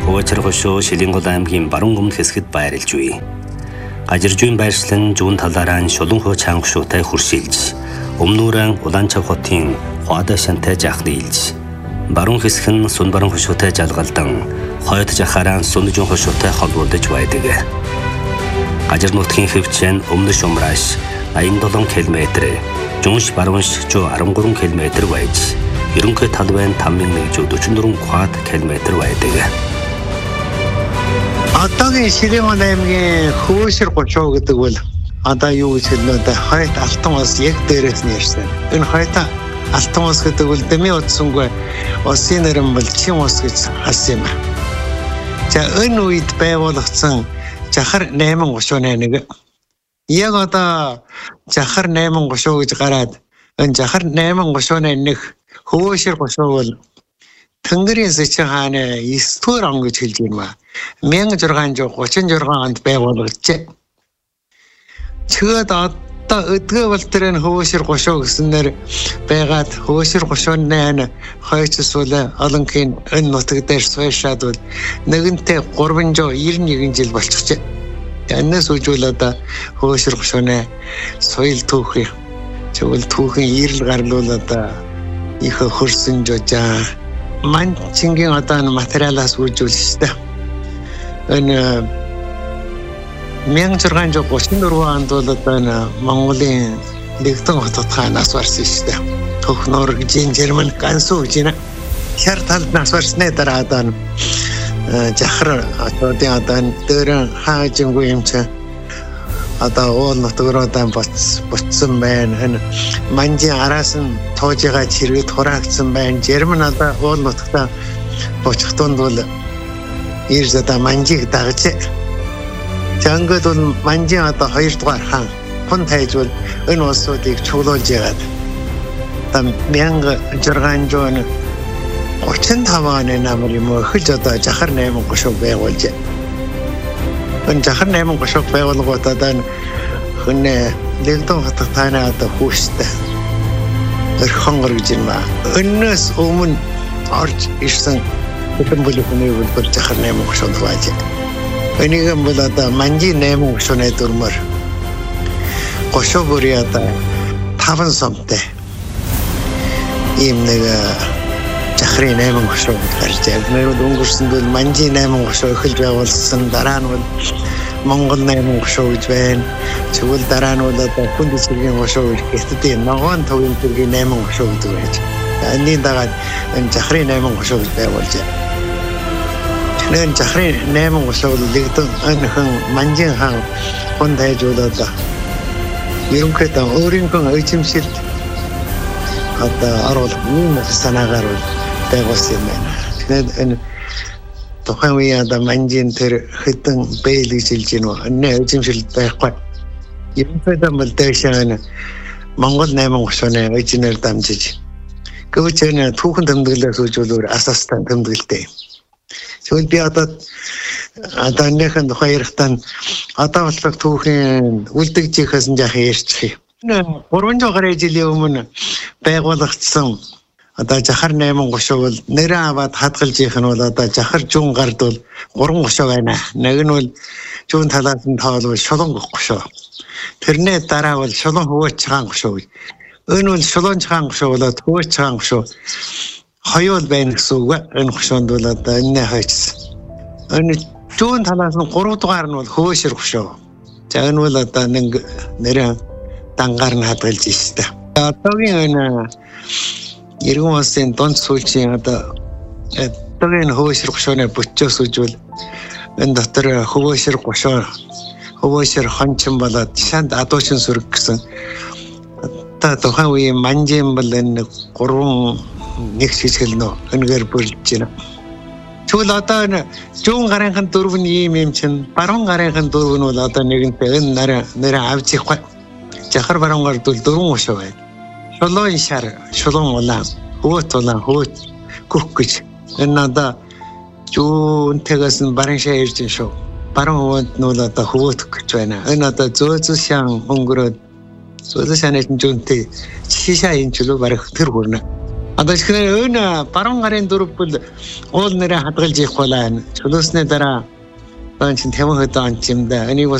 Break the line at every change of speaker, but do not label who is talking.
Хөвөчөр хошоо Шилэнгол аймгийн баруун өмнөх хэсгэд байрлаж буй. Гажиржуйн байршлан зүүн талаараа шулуун хөө чанга шуутай хуршилж, өмнүүрэн Улаанчав хотын Хуада шантай жахны илж. Баруун хэсэг нь Сун баруун хошуутай жалгалдан, хойд жахаараа Сунжун хошуутай холбогдож байдаг. Гажир нутгийн хэвчэн өмнө шумрааш 87 км, Жунш баруунш 13 км байж, ерөнхий талбай 5144 км байдаг.
Одоогийн Шилэнгол аймгийн Хөвөшөр гочоо гэдэг бол одоо юу гэж хэлнэ дээ, хойд алтан ус яг дээрээс нь ирсэн. Энэ хойд алтан ус гэдэг бол дэмий утсангүй усын нэрэн бол чин ус гэж харсан юм байна. За энэ үед байгуулагдсан Жахар 838 яг одоо Жахар 830 гэж гараад энэ Жахар 831 Хөвөшөр гочоо бол Тэнгэрийн Сэчэн хааны 9-р он гэж хэлж байна. 1636 онд байгуулагдсан. Чигэд одоо өдгөө бол тэр энэ Хөвөшөр гошоо гэсэн нэр байгаад Хөвөшөр гошооны хойцос бол олонхын энэ нутаг дээр суйшаад бол нэгэнтээ 391 жил болчихжээ. Яннаас үжүүл одоо Хөвөшөр гошооны соёл түүхий чигвэл түүхийн ирэл гарлуул одоо их хөрсөн жожаа манчингийн одоо материалаас үржүүлсэн. Энэ 1634 онд бол одоо Монголын Лэгдэн хотод хаанаас барсан шүү дээ. Төхнөр гэж Герман гансуу гэж нэ. Хэр талд нас барсны дараа одоо Жахар одын одоо дээр хаажингүй юм чи одоо уул нутгаар буцсан байна. Энэ манжи араас нь тоожига чиргэд хураагдсан байна. Герман одоо уул нутгата буцхтонд бол ирж одоо манжиг дагж. Жангод бол манжи одоо 2 дугаар хаан хон тайжвал энэ улсуудыг чуулуулж яагаад. Там 1635 оны намар юм хөлж одоо Жахар 830 байгуулж. Энэ Жахар 830 байгуулгууд одоо хөнөө Лэгдэн хотод таана одоо хүүштэй өрхөнгөр гэж юм ба. Өнөөс өмнө орж ирсэн хэдэн бүлэхний бол Жахар 830 байж. Энийг бол одоо манжи 830-ны дөрмөр гошоо бүрий одоо 5 сомтой ийм нэг Жахрын 830 гарч яг нэг өнгөрсөнд бол манжи 830 эхэлж байгуулсан. Дараа нь бол Монгол 830 гэж байна. Тэгвэл дараа нь бол одоо хүнд цэргийн гошоо гэхдээ ногоон төвийн цэргийн 830 гэдэг байж. Энийн дагаад энэ Жахрын 830 гэж байгуулжээ. Нэн Жахрын 830 бол Лэгдэн анхан манжин хаан хүнд хайжуулаад ерөнхийдөө өөрийнхөө эзэмшилд одоо оруулах юм санаагаар байгуулсан юм байна. Тэгээд энэ тухайн үеийн одоо манжин тэр хэдэн бэйл гэж хэлж байна. Энэ эзэмшилд байхгүй. Ерөнхийдөө бол дэшээ Монгол 830-ны эзэнээр дамжиж гэвч энэ түүхэн тэмдэглэлээс үзүүлээр асаастай тэмдэглэлтэй. Тэгвэл би одоо нэгэн тухай ярихтаа одоо болох түүхийн үлдэгжихээс нь яхаа ярьчих юм. 300 гаруй жилийн өмнө байгуулагдсан одоо Жахар 830 бол нэрээ аваад хадгалж их нь бол одоо Жахар жуун гард бол 330 байна. Нэг нь бол жуун талаас нь тоол бол шулуун гошоо. Тэрний дараа бол шулуун хөвөөч хаан гошоо. Энэ бол шулуун хаан гошоо болоод хөвөөч хаан гошоо хоёул байна гэсэн үг. Энэ гошоонд бол одоо энэ хайц. Энэ жуун талаас нь 3 дугаар нь бол Хөвөшөр гошоо. За энэ бол одоо нэг нэрээ дангаар нь хадгалж ийштэй. Одоогийн энэ Иргэн улсын дунд сүүлчийн одоо одоогийн Хөвөшөр гошооны бүтчөөс үжвэл энэ дотор Хөвөшөр гошоо Хөвөшөр хончин болоод шанд адуучин сүрэг гэсэн одоо тухайн үеийн манжин бол энэ 3 нэг шижгэлнө өнөөр бүрлж байна. Тэгвэл одоо энэ зүүн гарынхан дөрөв нь ийм чинь баруун гарынхан дөрөв нь бол одоо нэгэнтэй энэ нэрээ авч ихгүй. Жахар баруун гард бол 4 гошоо байна. Шулуун шар, шулуун улаан, хөвөт улаан, хөвөт гүх гэж. Энэ одоо зүүнтэйгээс нь баруун шаа ирж шүү. Баруун хөвөнд нь бол одоо хөвөт гэж байна. Энэ одоо зөөзөшан өнгөрөөд зөөзөшаны зүүнтэй шишаа энэ ч л барих тэр хүрнэ. Одоо ихэнх өн баруун гарын дөрвөл уул нэрээ хадгалж явах байлаа. Чөлөөсний дараа чин 50 хөдөө онч юм да. Энийг